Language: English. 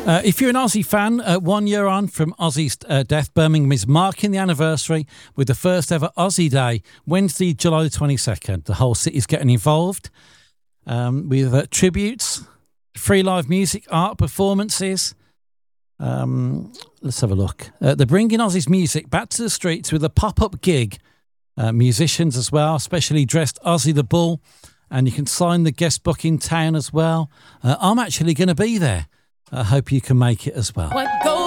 If you're an Aussie fan, 1 year on from Aussie's death, Birmingham is marking the anniversary with the first ever Aussie Day, Wednesday, July the 22nd. The whole city's getting involved with tributes, free live music, art performances. Let's have a look. They're bringing Aussie's music back to the streets with a pop-up gig. Musicians as well, specially dressed Aussie the Bull, and you can sign the guest book in town as well. I'm actually going to be there. I hope you can make it as well. What goes